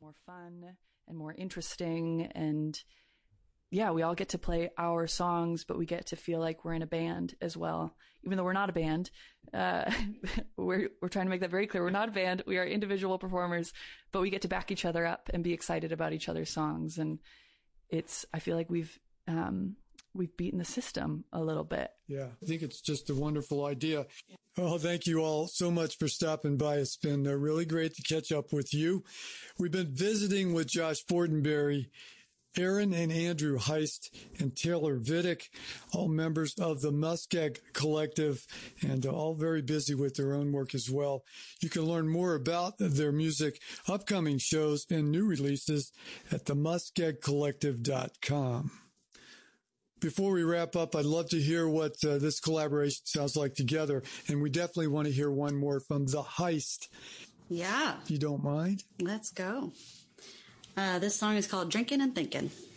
more fun and more interesting. And yeah, we all get to play our songs, but we get to feel like we're in a band as well. Even though we're not a band, we're trying to make that very clear. We're not a band. We are individual performers, but we get to back each other up and be excited about each other's songs. And I feel like we've beaten the system a little bit. Yeah, I think it's just a wonderful idea. Oh, thank you all so much for stopping by. It's been really great to catch up with you. We've been visiting with Josh Fortenberry, Aaron and Andrew Heist, and Taylor Vidic, all members of the Muskeg Collective, and all very busy with their own work as well. You can learn more about their music, upcoming shows, and new releases at themuskegcollective.com. Before we wrap up, I'd love to hear what this collaboration sounds like together, and we definitely want to hear one more from The Heist. Yeah. If you don't mind. Let's go. This song is called Drinking and Thinking.